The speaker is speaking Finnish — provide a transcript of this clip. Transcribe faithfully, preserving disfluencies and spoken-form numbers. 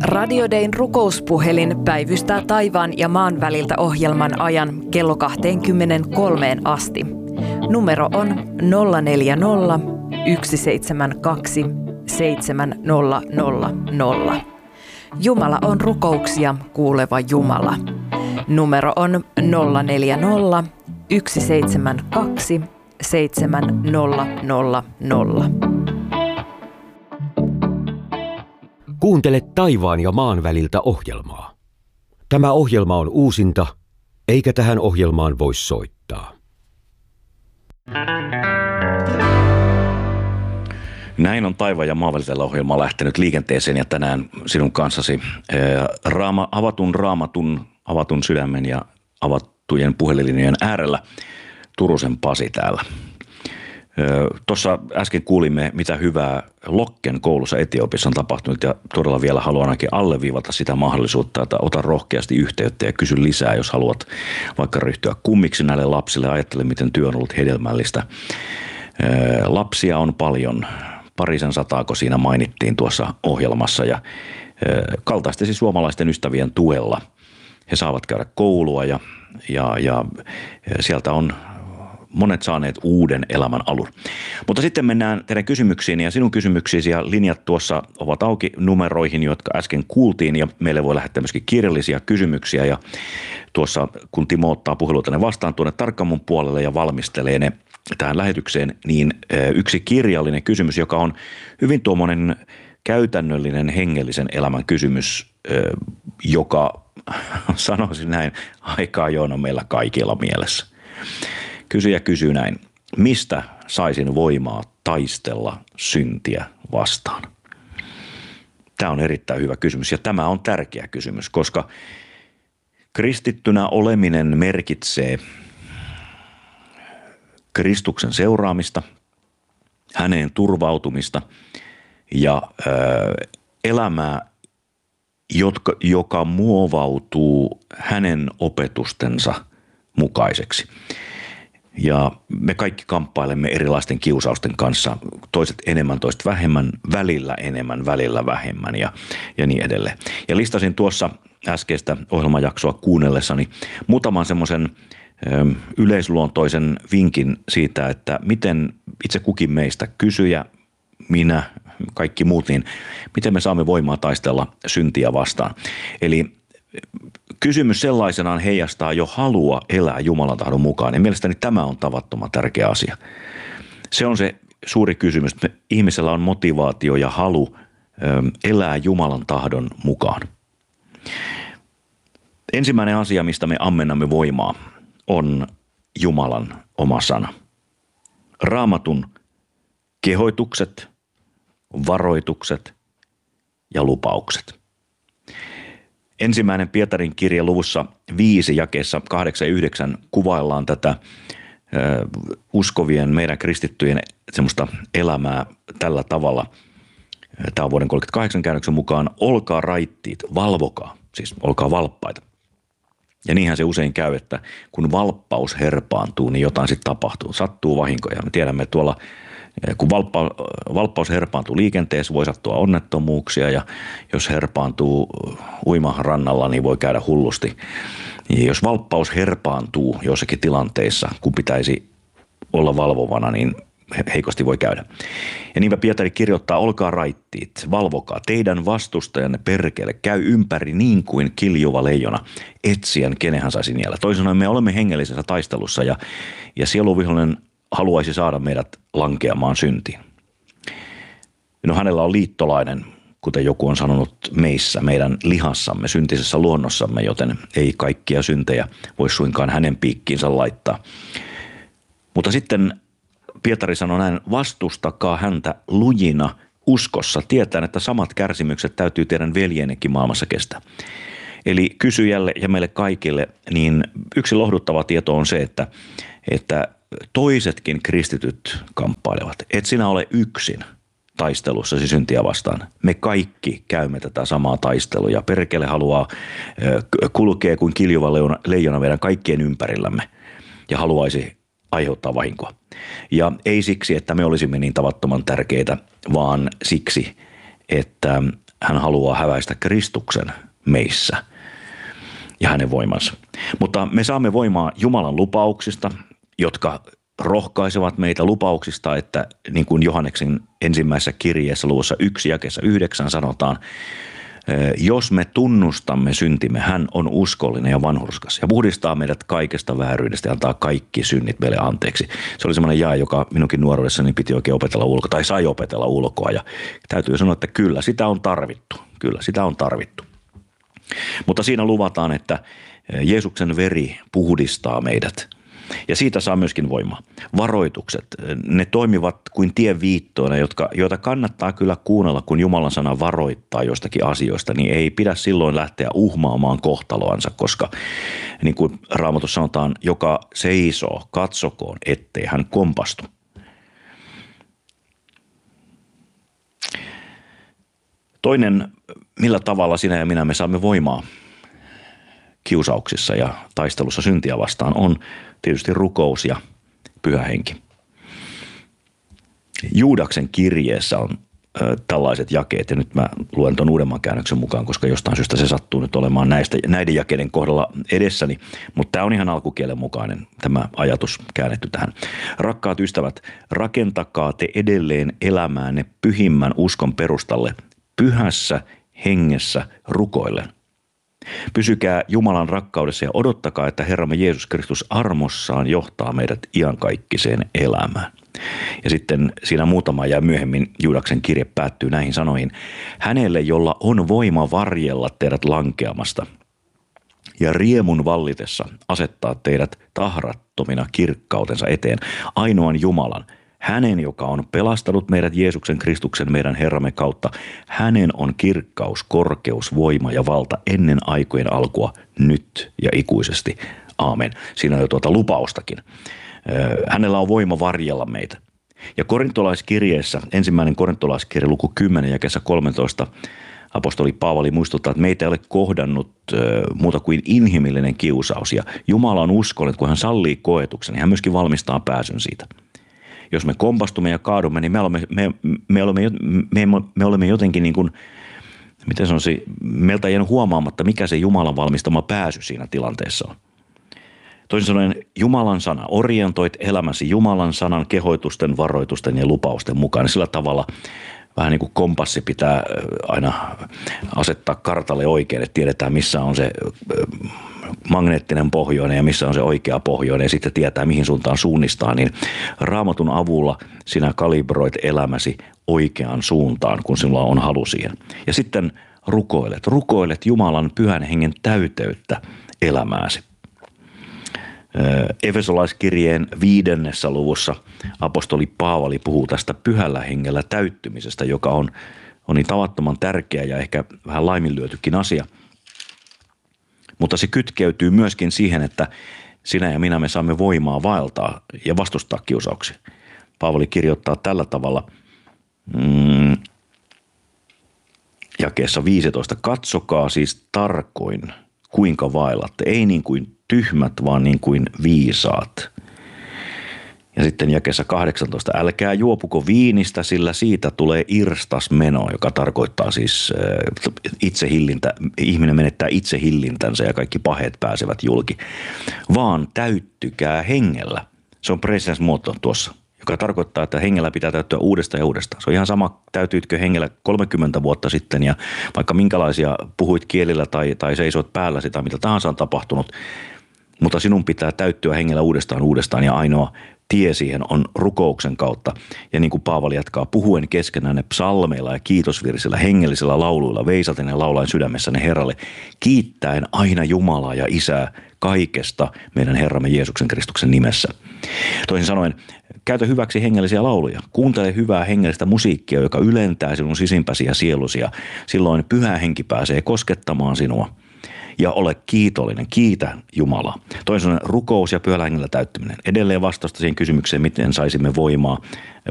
Radio Dayn rukouspuhelin päivystää taivaan ja maan väliltä ohjelman ajan kello kaksikymmentäkolme asti. Numero on nolla neljä nolla, yksi seitsemän kaksi, seitsemän nolla nolla nolla. Jumala on rukouksia kuuleva Jumala. Numero on nolla neljä nolla, yksi seitsemän kaksi, seitsemän nolla nolla nolla. Kuuntele taivaan ja maan väliltä ohjelmaa. Tämä ohjelma on uusinta, eikä tähän ohjelmaan voi soittaa. Näin on taivaan ja maan väliltä ohjelma lähtenyt liikenteeseen ja tänään sinun kanssasi raama, avatun raamatun, avatun sydämen ja avattujen puhelinlinjojen äärellä Turusen Pasi täällä. Tuossa äsken kuulimme, mitä hyvää Lokken koulussa Etiopiassa on tapahtunut ja todella vielä haluan ainakin alleviivata sitä mahdollisuutta, että ota rohkeasti yhteyttä ja kysy lisää, jos haluat vaikka ryhtyä kummiksi näille lapsille. Ajattele, miten työ on ollut hedelmällistä. Lapsia on paljon, parisen sataako siinä mainittiin tuossa ohjelmassa ja kaltaistesi suomalaisten ystävien tuella. He saavat käydä koulua ja, ja, ja sieltä on monet saaneet uuden elämän alun. Mutta sitten mennään teidän kysymyksiin ja sinun kysymyksiisi ja linjat tuossa ovat auki numeroihin, jotka äsken kuultiin ja meille voi lähettää myöskin kirjallisia kysymyksiä ja tuossa kun Timo ottaa puhelua tänne vastaan tuonne Tarkkamon puolelle ja valmistelee ne tähän lähetykseen, niin yksi kirjallinen kysymys, joka on hyvin tuommoinen käytännöllinen hengellisen elämän kysymys, joka sanoisin näin aika ajoin on meillä kaikilla mielessä. Kysyjä kysyy näin, mistä saisin voimaa taistella syntiä vastaan? Tämä on erittäin hyvä kysymys ja tämä on tärkeä kysymys, koska kristittynä oleminen merkitsee Kristuksen seuraamista, häneen turvautumista ja ö, elämää, jotka, joka muovautuu hänen opetustensa mukaiseksi. Ja me kaikki kamppailemme erilaisten kiusausten kanssa, toiset enemmän, toiset vähemmän, välillä enemmän, välillä vähemmän ja, ja niin edelleen. Ja listasin tuossa äskeistä ohjelmajaksoa kuunnellessani muutaman semmoisen ö, yleisluontoisen vinkin siitä, että miten itse kukin meistä, kysyjä, minä, kaikki muut, niin miten me saamme voimaa taistella syntiä vastaan. Eli kysymys sellaisenaan heijastaa jo halua elää Jumalan tahdon mukaan ja mielestäni tämä on tavattoman tärkeä asia. Se on se suuri kysymys, että ihmisellä on motivaatio ja halu elää Jumalan tahdon mukaan. Ensimmäinen asia, mistä me ammennamme voimaa, on Jumalan oma sana. Raamatun kehoitukset, varoitukset ja lupaukset. Ensimmäinen Pietarin kirja luvussa viisi jakeessa kahdeksan ja yhdeksän kuvaillaan tätä ö, uskovien, meidän kristittyjen semmoista elämää tällä tavalla. Tämä on vuoden kolmekymmentäkahdeksan käännöksen mukaan, olkaa raittiit, valvokaa, siis olkaa valppaita. Ja niinhän se usein käy, että kun valppaus herpaantuu, niin jotain sitten tapahtuu, sattuu vahinkoja. Me tiedämme, että tuolla kun valppa, valppaus herpaantuu liikenteessä, voi sattua onnettomuuksia ja jos herpaantuu uimarannalla, niin voi käydä hullusti. Ja jos valppaus herpaantuu jossakin tilanteissa, kun pitäisi olla valvovana, niin heikosti voi käydä. Ja niinpä Pietari kirjoittaa, olkaa raittiit, valvokaa, teidän vastustajanne perkele, käy ympäri niin kuin kiljuva leijona, etsien kenen hän saisi niellä. Toisin sanoen me olemme hengellisessä taistelussa ja, ja sieluvihollinen haluaisi saada meidät lankeamaan syntiin. No hänellä on liittolainen, kuten joku on sanonut meissä, meidän lihassamme, syntisessä luonnossamme, joten ei kaikkia syntejä voi suinkaan hänen piikkiinsä laittaa. Mutta sitten Pietari sanoi näin, vastustakaa häntä lujina uskossa, tietäen, että samat kärsimykset täytyy teidän veljenekin maailmassa kestää. Eli kysyjälle ja meille kaikille, niin yksi lohduttava tieto on se, että, että toisetkin kristityt kamppailevat. Et sinä ole yksin taistelussasi syntiä vastaan. Me kaikki käymme tätä samaa taistelua ja perkele haluaa kulkea kuin kiljuva leijona meidän kaikkien ympärillämme ja haluaisi aiheuttaa vahinkoa. Ja ei siksi, että me olisimme niin tavattoman tärkeitä, vaan siksi, että hän haluaa häväistä Kristuksen meissä ja hänen voimansa. Mutta me saamme voimaa Jumalan lupauksista, jotka rohkaisevat meitä lupauksista, että niin kuin Johanneksen ensimmäisessä kirjeessä luvussa yksi jakeessa yhdeksän sanotaan, jos me tunnustamme syntimme, hän on uskollinen ja vanhurskas ja puhdistaa meidät kaikesta vääryydestä ja antaa kaikki synnit meille anteeksi. Se oli semmoinen jae, joka minunkin nuoruudessani piti oikein opetella ulkoa tai sai opetella ulkoa ja täytyy sanoa, että kyllä sitä on tarvittu. Kyllä sitä on tarvittu. Mutta siinä luvataan, että Jeesuksen veri puhdistaa meidät. Ja siitä saa myöskin voimaa. Varoitukset, ne toimivat kuin tieviittoina, jotka, joita kannattaa kyllä kuunnella, kun Jumalan sana varoittaa jostakin asioista, niin ei pidä silloin lähteä uhmaamaan kohtaloansa, koska niin kuin Raamatussa sanotaan, joka seisoo, katsokoon, ettei hän kompastu. Toinen, millä tavalla sinä ja minä me saamme voimaa kiusauksissa ja taistelussa syntiä vastaan, on tietysti rukous ja pyhä henki. Juudaksen kirjeessä on ö, tällaiset jakeet, ja nyt mä luen tuon uudemman käännöksen mukaan, koska jostain syystä se sattuu nyt olemaan näistä, näiden jakeiden kohdalla edessäni, mutta tämä on ihan alkukielen mukainen tämä ajatus käännetty tähän. Rakkaat ystävät, rakentakaa te edelleen elämäänne pyhimmän uskon perustalle, pyhässä hengessä rukoillen. Pysykää Jumalan rakkaudessa ja odottakaa, että Herramme Jeesus Kristus armossaan johtaa meidät iankaikkiseen elämään. Ja sitten siinä muutama ja myöhemmin Juudaksen kirje päättyy näihin sanoihin. Hänelle, jolla on voima varjella teidät lankeamasta ja riemun vallitessa asettaa teidät tahrattomina kirkkautensa eteen, ainoan Jumalan, hänen, joka on pelastanut meidät Jeesuksen Kristuksen meidän Herramme kautta, hänen on kirkkaus, korkeus, voima ja valta ennen aikojen alkua, nyt ja ikuisesti. Aamen. Siinä on jo tuota lupaustakin. Hänellä on voima varjella meitä. Ja korintolaiskirjeessä, ensimmäinen korintolaiskirje luku kymmenen jakeessa kolmetoista, apostoli Paavali muistuttaa, että meitä ei ole kohdannut muuta kuin inhimillinen kiusaus. Ja Jumala on uskollinen, että kun hän sallii koetuksen, niin hän myöskin valmistaa pääsyn siitä. Jos me kompastumme ja kaadumme, niin me olemme, me, me olemme, me, me olemme jotenkin niin kuin, miten sanoisi, meiltä ei jäänyt huomaamatta, mikä se Jumalan valmistama pääsy siinä tilanteessa on. Toisin sanoen Jumalan sana, orientoit elämäsi Jumalan sanan kehoitusten, varoitusten ja lupausten mukaan. Sillä tavalla vähän niin kuin kompassi pitää aina asettaa kartalle oikein, että tiedetään missä on se magneettinen pohjoinen ja missä on se oikea pohjoinen ja sitten tietää mihin suuntaan suunnistaa, niin Raamatun avulla sinä kalibroit elämäsi oikeaan suuntaan, kun sinulla on halu siihen. Ja sitten rukoilet, rukoilet Jumalan pyhän hengen täyteyttä elämääsi. Efesolaiskirjeen viidennessä luvussa apostoli Paavali puhuu tästä pyhällä hengellä täyttymisestä, joka on, on niin tavattoman tärkeä ja ehkä vähän laiminlyötykin asia. Mutta se kytkeytyy myöskin siihen, että sinä ja minä me saamme voimaa vaeltaa ja vastustaa kiusauksia. Paavali kirjoittaa tällä tavalla mm, jakeessa viisitoista. Katsokaa siis tarkoin, kuinka vaellatte. Ei niin kuin tyhmät, vaan niin kuin viisaat. Ja sitten jakeessa kahdeksantoista. Älkää juopuko viinistä, sillä siitä tulee irstas meno, joka tarkoittaa siis itsehillintä. Ihminen menettää itsehillintänsä ja kaikki paheet pääsevät julki. Vaan täyttykää hengellä. Se on presens muoto tuossa, joka tarkoittaa, että hengellä pitää täyttyä uudestaan ja uudestaan. Se on ihan sama, täytyitkö hengellä kolmekymmentä vuotta sitten ja vaikka minkälaisia puhuit kielillä tai, tai seisoit päälläsi tai mitä tahansa on tapahtunut. Mutta sinun pitää täyttyä hengellä uudestaan uudestaan ja ainoa tie siihen on rukouksen kautta. Ja niin kuin Paavali jatkaa, puhuen keskenään ne psalmeilla ja kiitosvirsillä, hengellisillä lauluilla, veisaten ja laulaen sydämessäne Herralle, kiittäen aina Jumalaa ja Isää kaikesta meidän Herramme Jeesuksen Kristuksen nimessä. Toisin sanoen, käytä hyväksi hengellisiä lauluja. Kuuntele hyvää hengellistä musiikkia, joka ylentää sinun sisimpäsi ja sielusi ja silloin pyhä henki pääsee koskettamaan sinua. Ja ole kiitollinen, kiitä Jumalaa. Toisin sanoen rukous ja pyhällä hengellä täyttyminen. Edelleen vastausta siihen kysymykseen, miten saisimme voimaa